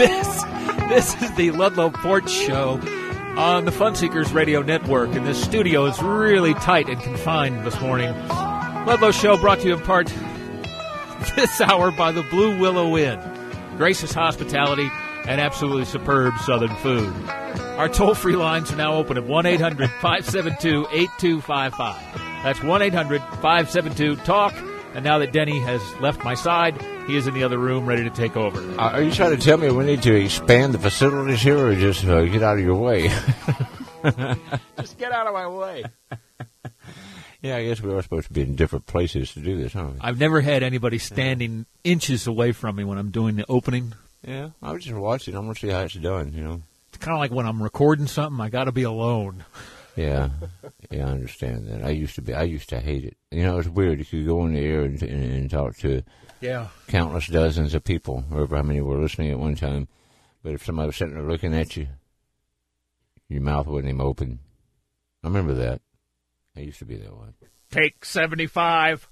This is the Ludlow Porch Show on the Fun Seekers Radio Network, and this studio is really tight and confined this morning. Ludlow Show brought to you in part this hour by the Blue Willow Inn, gracious hospitality and absolutely superb southern food. Our toll-free lines are now open at 1-800-572-8255. That's 1-800-572-TALK. And now that Denny has left my side, he is in the other room ready to take over. Are you trying to tell me we need to expand the facilities here or just get out of your way? Just get out of my way. Yeah, I guess we are supposed to be in different places to do this, aren't we? I've never had anybody standing inches away from me when I'm doing the opening. Yeah, I was just watching. I'm going to see how it's done, you know. It's kind of like when I'm recording something, I got to be alone. Yeah, I understand that. I used to hate it. You know, it's weird. You could go on the air and talk to countless dozens of people, however how many were listening at one time. But if somebody was sitting there looking at you, your mouth wouldn't even open. I remember that. I used to be that way. Take 75.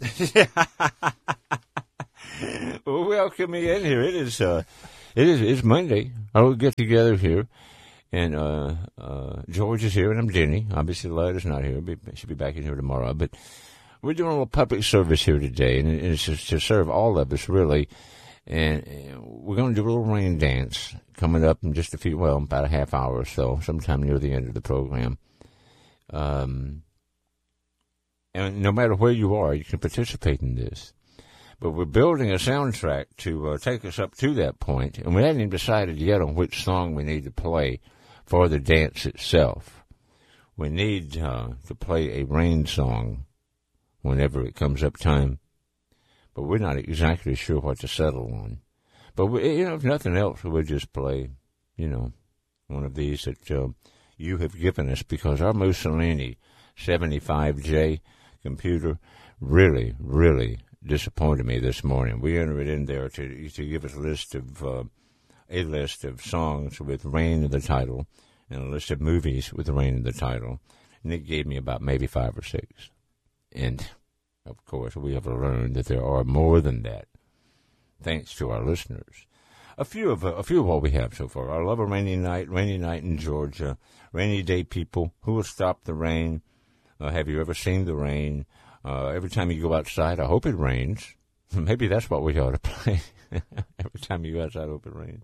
Well, welcome me in here. It's Monday. I'll get together here. And George is here, and I'm Denny. Obviously, Lyd is not here. She'll be back in here tomorrow. But we're doing a little public service here today, and it's to serve all of us, really. And we're going to do a little rain dance coming up in just about a half hour or so, sometime near the end of the program. And no matter where you are, you can participate in this. But we're building a soundtrack to take us up to that point, and we haven't even decided yet on which song we need to play for the dance itself. We need to play a rain song whenever it comes up time, but we're not exactly sure what to settle on. But, if nothing else, we'll just play, one of these that you have given us, because our Mussolini 75J computer really, really disappointed me this morning. We entered in there to give us a list of songs with rain in the title and a list of movies with rain in the title. And it gave me about maybe 5 or 6. And, of course, we have learned that there are more than that, thanks to our listeners. A few of what we have so far. I love a rainy night in Georgia, rainy day people, who will stop the rain? Have you ever seen the rain? Every time you go outside, I hope it rains. Maybe that's what we ought to play. Every time you go outside, I hope it rains.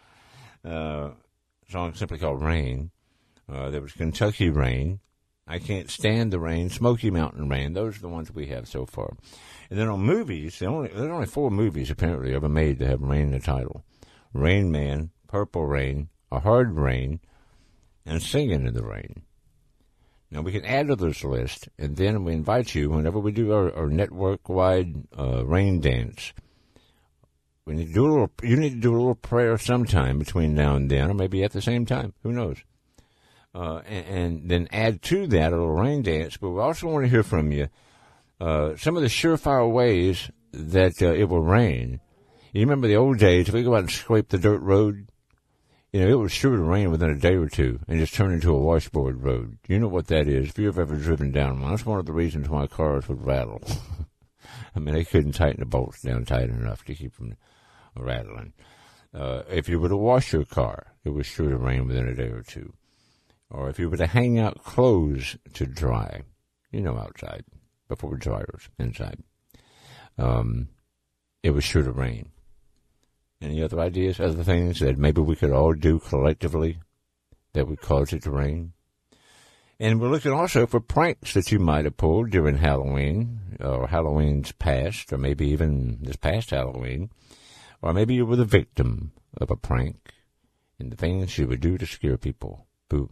Song simply called Rain. There was Kentucky Rain. I Can't Stand the Rain. Smoky Mountain Rain. Those are the ones we have so far. And then on movies, there's only 4 movies apparently ever made that have rain in the title. Rain Man, Purple Rain, A Hard Rain, and Singing in the Rain. Now, we can add to this list, and then we invite you, whenever we do our network-wide rain dance, you need to do a little prayer sometime between now and then, or maybe at the same time. Who knows? And then add to that a little rain dance. But we also want to hear from you some of the surefire ways that it will rain. You remember the old days, if we go out and scrape the dirt road, it was sure to rain within a day or two and just turn into a washboard road. You know what that is. If you've ever driven down one, that's one of the reasons why cars would rattle. I mean, they couldn't tighten the bolts down tight enough to keep them rattling. If you were to wash your car, it was sure to rain within a day or two. Or if you were to hang out clothes to dry, outside, before dryers, inside, it was sure to rain. Any other ideas, other things that maybe we could all do collectively that would cause it to rain? And we're looking also for pranks that you might have pulled during Halloween, or Halloween's past, or maybe even this past Halloween. Or maybe you were the victim of a prank and the things you would do to scare people. Boo.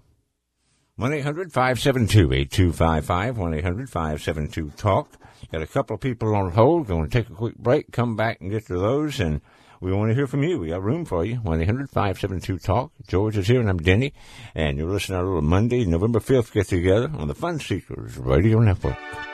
1-800-572-8255, 1-800-572-TALK. Got a couple of people on hold. Going to take a quick break, come back and get to those, and we want to hear from you. We got room for you. 1-800-572-TALK. George is here, and I'm Denny. And you're listening to our little Monday, November 5th get-together on the Fun Seekers Radio Network.